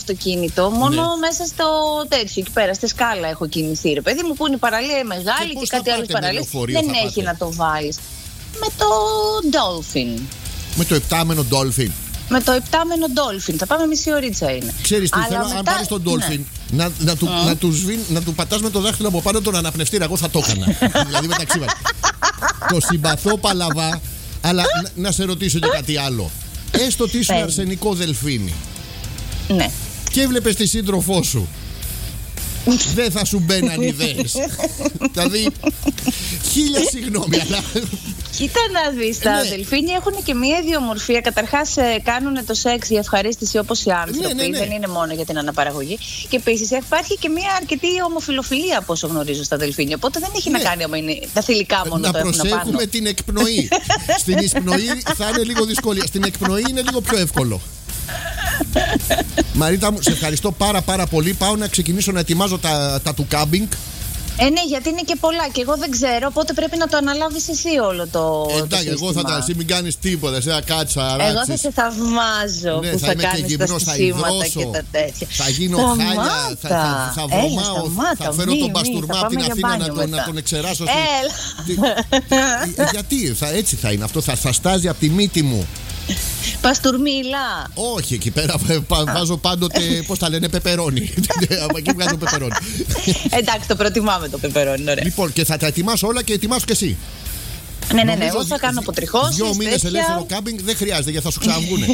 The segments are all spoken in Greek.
αυτοκίνητο, μόνο μέσα στο τέτοιο, εκεί πέρα, στη Σκάλα έχω κινηθεί, ρε παιδί μου, που είναι η παραλία μεγάλη και κάτι άλλες παραλίες. Δεν έχει να το βάλεις. Με το Dolphin. Με το επτάμενο Dolphin. Με το επτάμενο Dolphin. Θα πάμε μισή ωρίτσα είναι. Ξέρεις τι θέλω, αν πάρεις τον Dolphin, να του πατάς με το δάχτυλο από πάνω τον αναπνευστήρα. Εγώ θα το έκανα. Δηλαδή μεταξύ μας. Το συμπαθώ παλαβά, αλλά να σε ρωτήσω και κάτι άλλο. Έστω ότι ήσουν αρσενικό δελφίνι. Ναι. Και έβλεπες τη σύντροφό σου. Δεν θα σου μπαίναν ιδέες. Δηλαδή, χίλια συγγνώμη, αλλά. Κοίτα να δεις, τα δελφίνια έχουν και μία ιδιομορφία. Καταρχάς, κάνουν το σεξ για ευχαρίστηση όπως οι άνθρωποι. Δεν είναι μόνο για την αναπαραγωγή. Και επίσης υπάρχει και μία αρκετή ομοφιλοφιλία, από όσο γνωρίζω, στα δελφίνια. Οπότε δεν έχει να κάνει άμα είναι τα θηλυκά μόνο το έχουν πάνω. Να προσέχουμε την εκπνοή. Στην εισπνοή θα είναι λίγο δυσκολία. Στην εκπνοή είναι λίγο πιο εύκολο. Μαρίτα μου, σε ευχαριστώ πάρα πολύ. Πάω να ξεκινήσω να ετοιμάζω τα του κάμπινγκ. Ναι, γιατί είναι και πολλά και εγώ δεν ξέρω, οπότε πρέπει να το αναλάβεις εσύ όλο το. Εντάξει, εγώ θα τα. Εσύ μην κάνεις τίποτα, εσύ θα κάτσεις, εγώ θα σε θαυμάζω που θα κάνεις τα στισίματα και τα τέτοια. Θα γίνω χάλια, θα βρωμάω, θα φέρω τον μπαστούρμα από την Αθήνα να τον εξεράσω. Γιατί, έτσι θα είναι αυτό, θα στάζει από τη μύτη μου. Παστουρμίλα. Όχι, εκεί πέρα βάζω πάντοτε, πώς τα λένε, πεπερόνι. Από εκεί βγάζω πεπερόνι. Εντάξει, το προτιμάμε το πεπερόνι, ωραία. Λοιπόν, και θα τα ετοιμάσω όλα και ετοιμάσου και εσύ. Ναι, εγώ θα κάνω αποτριχώσεις. 2 μήνες ελεύθερο κάμπινγκ δεν χρειάζεται, γιατί θα σου ξαναβγούνε.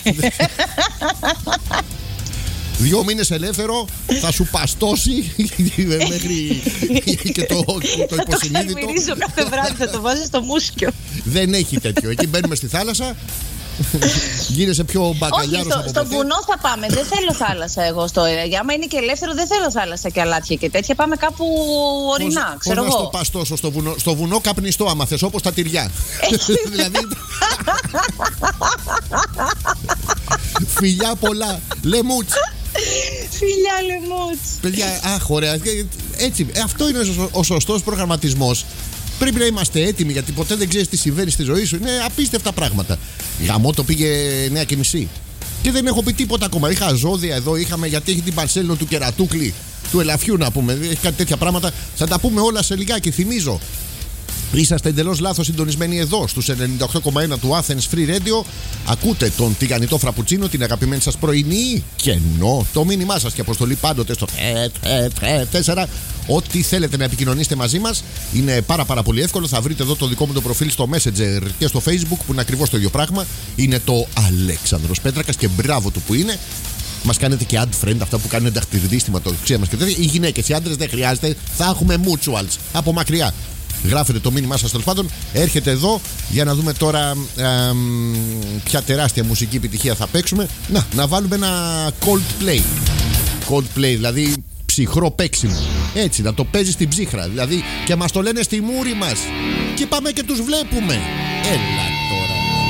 2 μήνες ελεύθερο θα σου παστώσει μέχρι και το υποσυνείδητο. Θα μυρίζω κάθε βράδυ, θα το βάζω στο μουσκιο. Δεν έχει τέτοιο. Εκεί μπαίνουμε στη θάλασσα. Γίνεσαι πιο μπακαλιάρος από ποτέ. Στο βουνό θα πάμε. Δεν θέλω θάλασσα εγώ. Άμα είναι και ελεύθερο, δεν θέλω θάλασσα και αλάτια και τέτοια. Πάμε κάπου ορεινά, ξέρω εγώ. Πώς να στο πας τόσο στο βουνό? Στο βουνό καπνιστό, άμα θες, όπως τα τυριά. Δηλαδή. Φιλιά πολλά. Λεμούτς. Φιλιά λεμούτς. Παιδιά, αχ, ωραία. Έτσι, αυτό είναι ο σωστός προγραμματισμός. Πρέπει να είμαστε έτοιμοι, γιατί ποτέ δεν ξέρεις τι συμβαίνει στη ζωή σου. Είναι απίστευτα πράγματα. Γαμό το πήγε 9:30 και δεν έχω πει τίποτα ακόμα. Είχα ζώδια εδώ, γιατί έχει την παρσέλινο του κερατούκλι, του ελαφιού να πούμε. Έχει κάτι τέτοια πράγματα. Θα τα πούμε όλα σε λιγάκι. Θυμίζω, είσαστε εντελώς λάθος συντονισμένοι εδώ στους 98,1 του Athens Free Radio. Ακούτε τον τηγανιτό φραπουτσίνο, την αγαπημένη σας πρωινή κενό. Το μήνυμά σας και αποστολή πάντοτε στο 4. Ό,τι θέλετε να επικοινωνήσετε μαζί μας είναι πάρα πολύ εύκολο. Θα βρείτε εδώ το δικό μου το προφίλ στο Messenger και στο Facebook, που είναι ακριβώς το ίδιο πράγμα. Είναι το Αλέξανδρος Πέτρακας και μπράβο του που είναι. Μας κάνετε και add friend, αυτά που κάνουν δαχτυλιδίστημα, το ξέρει μας και τέτοια. Οι γυναίκες, οι άντρες δεν χρειάζεται. Θα έχουμε mutuals από μακριά. Γράφετε το μήνυμά σας, τέλος πάντων. Έρχεται εδώ για να δούμε τώρα ποια τεράστια μουσική επιτυχία θα παίξουμε. Να βάλουμε ένα Coldplay. Coldplay, δηλαδή ψυχρό παίξιμο. Έτσι, να το παίζει στην ψύχρα. Δηλαδή, και μας το λένε στη μούρη μας. Και πάμε και τους βλέπουμε. Έλα.